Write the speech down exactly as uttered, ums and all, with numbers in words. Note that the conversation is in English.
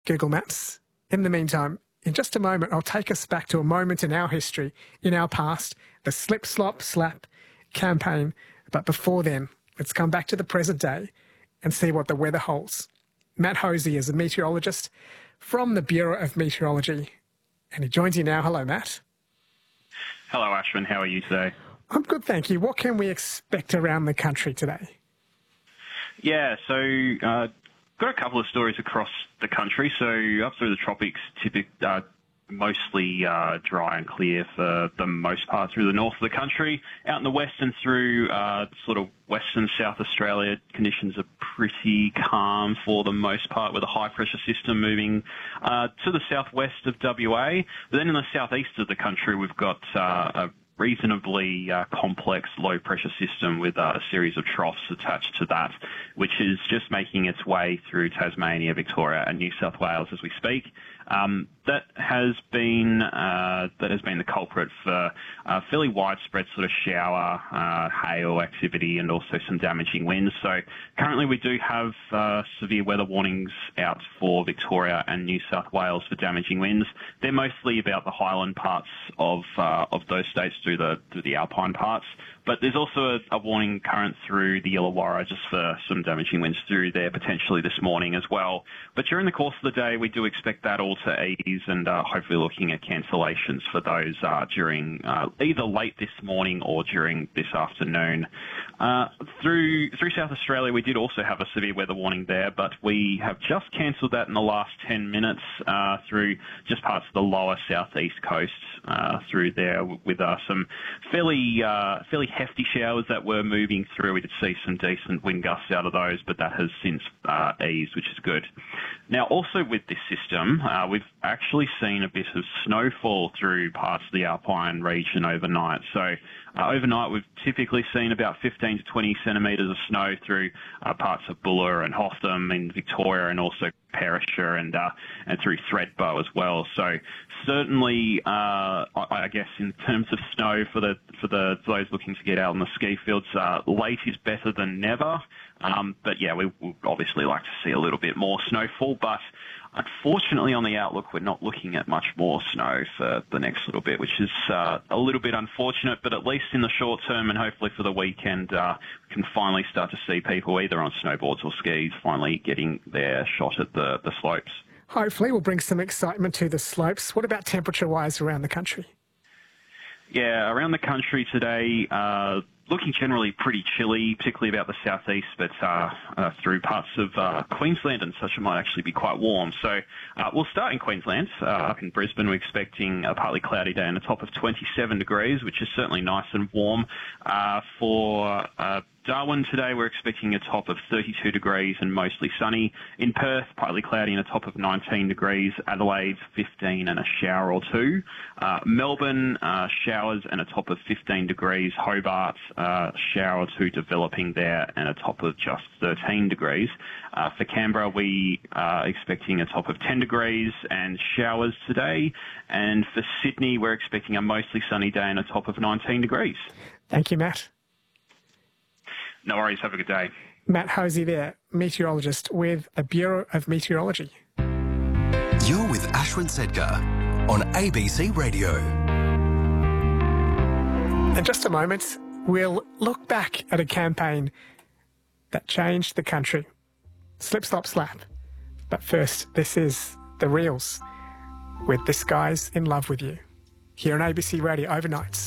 Google Maps. In the meantime, in just a moment, I'll take us back to a moment in our history, in our past, the Slip Slop Slap campaign. But before then, let's come back to the present day and see what the weather holds. Matt Hosey is a meteorologist from the Bureau of Meteorology, and he joins you now. Hello, Matt. Hello, Ashwin. How are you today? I'm good, thank you. What can we expect around the country today? Yeah, so uh, got a couple of stories across the country. So up through the tropics, typic, uh, mostly uh, dry and clear for the most part through the north of the country. Out in the west and through uh, sort of western South Australia, conditions are pretty calm for the most part, with a high-pressure system moving uh, to the southwest of W A. But then in the southeast of the country, we've got uh, a reasonably uh, complex low-pressure system with uh, a series of troughs attached to that, which is just making its way through Tasmania, Victoria and New South Wales as we speak. Um, that has been uh, that has been the culprit for uh, fairly widespread sort of shower, uh, hail activity, and also some damaging winds. So currently we do have uh, severe weather warnings out for Victoria and New South Wales for damaging winds. They're mostly about the highland parts of uh, of those states through the through the alpine parts. But there's also a, a warning current through the Illawarra just for some damaging winds through there potentially this morning as well. But during the course of the day, we do expect that all to ease, and uh, hopefully looking at cancellations for those uh, during uh, either late this morning or during this afternoon. Uh, through through South Australia, we did also have a severe weather warning there, but we have just cancelled that in the last ten minutes uh, through just parts of the lower southeast coast uh, through there with uh, some fairly uh, fairly hefty showers that were moving through. We did see some decent wind gusts out of those, but that has since uh, eased, which is good. Now, also with this system, uh, we've actually seen a bit of snowfall through parts of the Alpine region overnight. So uh, overnight, we've typically seen about fifteen to twenty centimetres of snow through uh, parts of Bulla and Hotham in Victoria, and also Perisher and uh, and through Thredbo as well. So certainly, uh, I, I guess in terms of snow for the for the for those looking to get out on the ski fields, uh, late is better than never. Um, but yeah, we would obviously like to see a little bit more snowfall, but unfortunately on the outlook, we're not looking at much more snow for the next little bit, which is uh, a little bit unfortunate, but at least in the short term and hopefully for the weekend, uh, we can finally start to see people either on snowboards or skis finally getting their shot at the, the slopes. Hopefully we'll bring some excitement to the slopes. What about temperature-wise around the country? Yeah, around the country today, uh, looking generally pretty chilly, particularly about the southeast, but uh, uh, through parts of uh, Queensland and such, it might actually be quite warm. So uh, we'll start in Queensland. Uh, up in Brisbane, we're expecting a partly cloudy day and a top of twenty-seven degrees, which is certainly nice and warm. Uh, for uh, Darwin today, we're expecting a top of thirty-two degrees and mostly sunny. In Perth, partly cloudy and a top of nineteen degrees. Adelaide, fifteen and a shower or two. Uh, Melbourne, uh, showers and a top of fifteen degrees. Hobart, uh, shower or two developing there and a top of just thirteen degrees. Uh, for Canberra, we are expecting a top of ten degrees and showers today. And for Sydney, we're expecting a mostly sunny day and a top of nineteen degrees. Thank you, Matt. No worries. Have a good day. Matt Hosey there, meteorologist with the Bureau of Meteorology. You're with Ashwin Sedkar on A B C Radio. In just a moment, we'll look back at a campaign that changed the country. Slip, Slop, Slap. But first, this is The Reels with This Guy's in Love with You. Here on A B C Radio overnight.